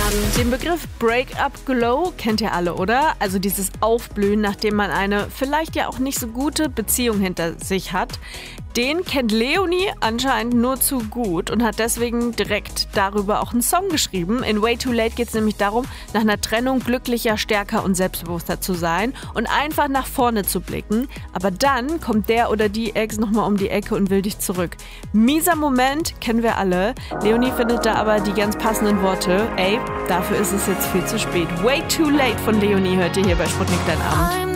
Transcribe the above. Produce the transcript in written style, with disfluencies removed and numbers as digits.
Den Begriff Break-up-Glow kennt ihr alle, oder? Also dieses Aufblühen, nachdem man eine vielleicht ja auch nicht so gute Beziehung hinter sich hat. Den kennt Leonie anscheinend nur zu gut und hat deswegen direkt darüber auch einen Song geschrieben. In Way Too Late geht es nämlich darum, nach einer Trennung glücklicher, stärker und selbstbewusster zu sein und einfach nach vorne zu blicken. Aber dann kommt der oder die Ex nochmal um die Ecke und will dich zurück. Mieser Moment, kennen wir alle. Leonie findet da aber die ganz passenden Worte. Ey, dafür ist es jetzt viel zu spät. Way Too Late von Leonie hört ihr hier bei Sputnik dein Abend.